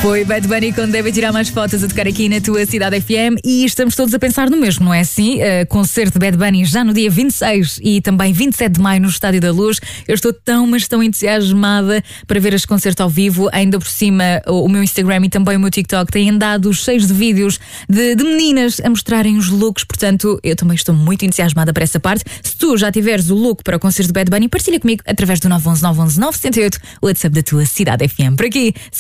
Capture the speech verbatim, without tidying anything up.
Foi Bad Bunny com Deve Tirar Mais Fotos a tocar aqui na tua Cidade F M e estamos todos a pensar no mesmo, não é assim? Uh, concerto de Bad Bunny já no dia vinte e seis e também vinte e sete de maio no Estádio da Luz. Eu estou tão, mas tão entusiasmada para ver este concerto ao vivo. Ainda por cima, o, o meu Instagram e também o meu TikTok têm andado cheios de vídeos de, de meninas a mostrarem os looks, portanto, eu também estou muito entusiasmada para essa parte. Se tu já tiveres o look para o concerto de Bad Bunny, partilha comigo através do nove um um nove um um nove sete oito, o WhatsApp da tua Cidade F M. Por aqui,